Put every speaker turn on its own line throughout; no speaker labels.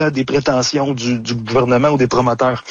des prétentions du gouvernement ou des promoteurs.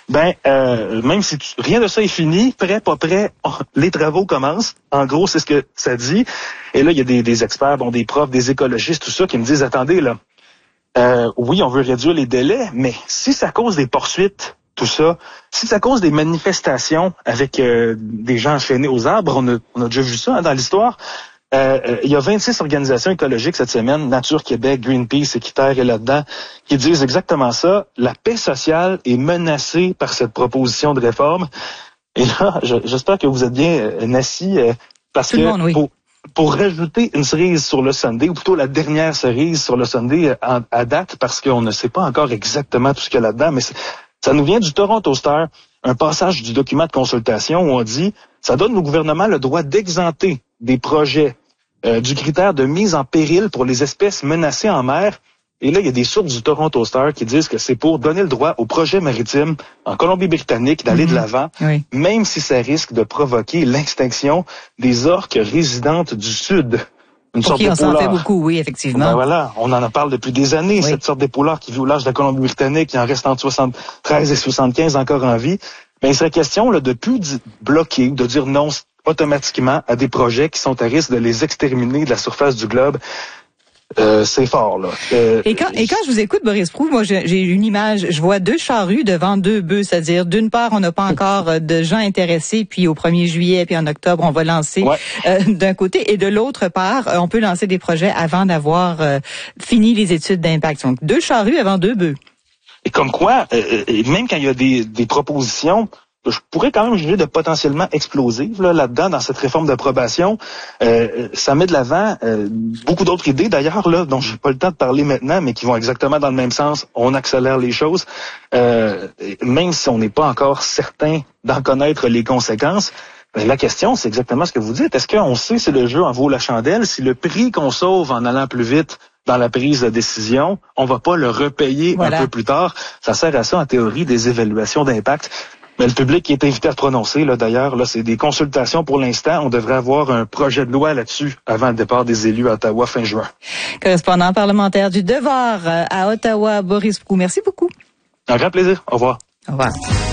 Même si rien de ça est fini, prêt, pas prêt, les travaux commencent. En gros, c'est ce que ça dit. Et là, il y a des experts, des profs, des écologistes, tout ça, qui me disent, attendez, là, oui, on veut réduire les délais, mais si ça cause des poursuites, tout ça, si ça cause des manifestations avec des gens enchaînés aux arbres, on a déjà vu ça dans l'histoire. Il y a 26 organisations écologiques cette semaine, Nature Québec, Greenpeace, Équiterre est là-dedans, qui disent exactement ça. La paix sociale est menacée par cette proposition de réforme. Et là, j'espère que vous êtes bien assis, parce que
monde, oui.
pour rajouter une cerise sur le sundae, ou plutôt la dernière cerise sur le sundae à date, parce qu'on ne sait pas encore exactement tout ce qu'il y a là-dedans, mais ça nous vient du Toronto Star, un passage du document de consultation où on dit « Ça donne au gouvernement le droit d'exenter des projets du critère de mise en péril pour les espèces menacées en mer. » Et là, il y a des sources du Toronto Star qui disent que c'est pour donner le droit aux projets maritimes en Colombie-Britannique d'aller de l'avant, même si ça risque de provoquer l'extinction des orques résidentes du Sud. Une sorte
on s'en
d'épaulard.
fait beaucoup, oui, effectivement.
Voilà, on en parle depuis des années, cette sorte d'épaulard qui vit au large de la Colombie-Britannique, qui en reste entre 73 et 75 encore en vie. Il serait question là, de plus bloquer, de dire non automatiquement à des projets qui sont à risque de les exterminer de la surface du globe. C'est fort, là.
Et quand je vous écoute, Boris Proulx, moi, j'ai une image, je vois deux charrues devant deux bœufs, c'est-à-dire, d'une part, on n'a pas encore de gens intéressés, puis au 1er juillet, puis en octobre, on va lancer d'un côté, et de l'autre part, on peut lancer des projets avant d'avoir fini les études d'impact. Donc, deux charrues avant deux bœufs.
Et comme quoi, même quand il y a des propositions, je pourrais quand même juger de potentiellement explosives là-dedans, dans cette réforme d'approbation. Ça met de l'avant beaucoup d'autres idées, d'ailleurs, là, dont j'ai pas le temps de parler maintenant, mais qui vont exactement dans le même sens. On accélère les choses, même si on n'est pas encore certain d'en connaître les conséquences. La question, c'est exactement ce que vous dites. Est-ce qu'on sait si le jeu en vaut la chandelle, si le prix qu'on sauve en allant plus vite dans la prise de décision, on va pas le repayer un peu plus tard? Ça sert à ça, en théorie, des évaluations d'impact. Mais le public qui est invité à se prononcer, là, d'ailleurs, là, c'est des consultations pour l'instant. On devrait avoir un projet de loi là-dessus avant le départ des élus à Ottawa fin juin.
Correspondant parlementaire du Devoir à Ottawa, Boris Proulx. Merci beaucoup.
Un grand plaisir. Au revoir.
Au revoir.